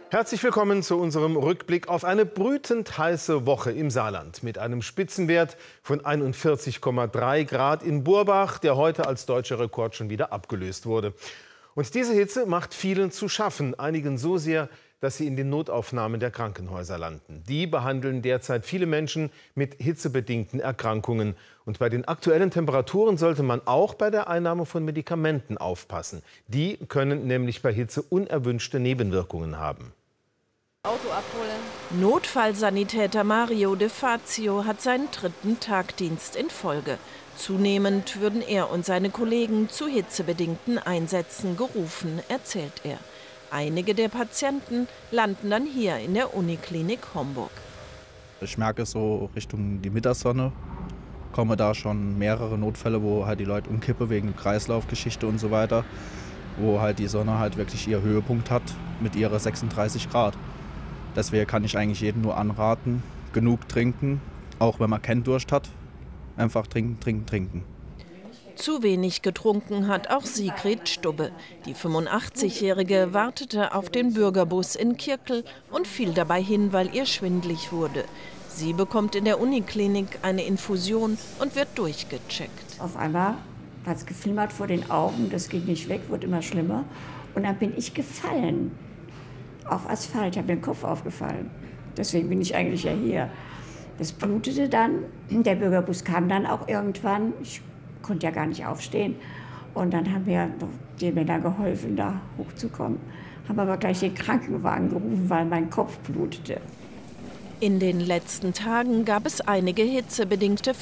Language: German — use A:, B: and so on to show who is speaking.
A: Herzlich willkommen zu unserem Rückblick auf eine brütend heiße Woche im Saarland mit einem Spitzenwert von 41,3 Grad in Burbach, der heute als deutscher Rekord schon wieder abgelöst wurde. Und diese Hitze macht vielen zu schaffen, einigen so sehr, dass sie in den Notaufnahmen der Krankenhäuser landen. Die behandeln derzeit viele Menschen mit hitzebedingten Erkrankungen. Und bei den aktuellen Temperaturen sollte man auch bei der Einnahme von Medikamenten aufpassen. Die können nämlich bei Hitze unerwünschte Nebenwirkungen haben.
B: Auto abholen.
C: Notfallsanitäter Mario De Fazio hat seinen 3. Tagdienst in Folge. Zunehmend würden er und seine Kollegen zu hitzebedingten Einsätzen gerufen, erzählt er. Einige der Patienten landen dann hier in der Uniklinik Homburg.
D: Ich merke so Richtung die Mittagssonne, kommen da schon mehrere Notfälle, wo halt die Leute umkippen wegen Kreislaufgeschichte und so weiter, wo halt die Sonne halt wirklich ihr Höhepunkt hat mit ihrer 36 Grad. Deswegen kann ich eigentlich jedem nur anraten, genug trinken, auch wenn man keinen Durst hat, einfach trinken, trinken, trinken.
C: Zu wenig getrunken hat auch Sigrid Stubbe. Die 85-Jährige wartete auf den Bürgerbus in Kirkel und fiel dabei hin, weil ihr schwindelig wurde. Sie bekommt in der Uniklinik eine Infusion und wird durchgecheckt.
E: Auf einmal hat es geflimmert vor den Augen, das ging nicht weg, wurde immer schlimmer. Und dann bin ich gefallen auf Asphalt, habe mir den Kopf aufgefallen. Deswegen bin ich eigentlich ja hier. Das blutete dann, der Bürgerbus kam dann auch irgendwann. Ich konnte ja gar nicht aufstehen. Und dann haben mir die Männer geholfen, da hochzukommen. Haben aber gleich den Krankenwagen gerufen, weil mein Kopf blutete.
C: In den letzten Tagen gab es einige hitzebedingte